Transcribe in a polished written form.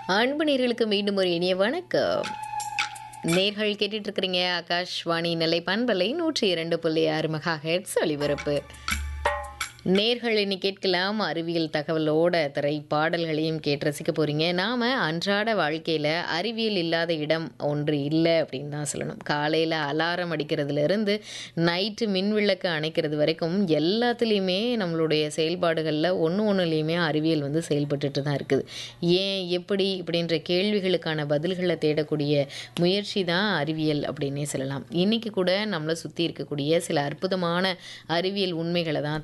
அன்பு நேர்களுக்கு மீண்டும் ஒரு இனிய வணக்கம். நேர்கள் கேட்டுட்டு இருக்கிறீங்க ஆகாஷ்வாணி நெல்லை பண்பலை 102.6 மெகாஹெர்ட்ஸ் ஒலிபரப்பு. நேர்கள் இனி கேட்கலாம் அறிவியல் தகவலோட திரைப்பாடல்களையும் கேட்டு ரசிக்க போறீங்க. நாம அன்றாட வாழ்க்கையில அறிவியல் இல்லாத இடம் ஒன்று இல்லை அப்படின்னு தான் சொல்லணும். காலையில அலாரம் அடிக்கிறதுல இருந்து நைட்டு மின்விளக்கு அணைக்கிறது வரைக்கும் எல்லாத்துலேயுமே நம்மளுடைய செயல்பாடுகளில் ஒன்றுலையுமே அறிவியல் வந்து செயல்பட்டுட்டு தான் இருக்குது. ஏன் எப்படி இப்படின்ற கேள்விகளுக்கான பதில்களை தேடக்கூடிய முயற்சி தான் அறிவியல் அப்படின்னே சொல்லலாம். இன்னைக்கு கூட நம்மளை சுற்றி இருக்கக்கூடிய சில அற்புதமான அறிவியல் உண்மைகளை தான்